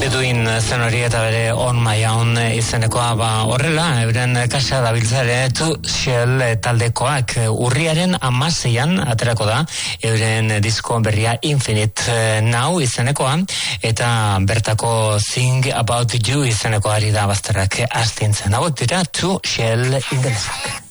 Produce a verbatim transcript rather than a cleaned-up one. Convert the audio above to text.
Edwin zen hori eta bere On My Own izenekoa ba horrela, euren kasa dabiltzare To Shell taldekoak urriaren hamaseian aterako da euren disko berria Infinite Now izenekoa eta bertako Think About You izenekoari da bazterrak astintzen. Hauek dira To Shell ingelesak.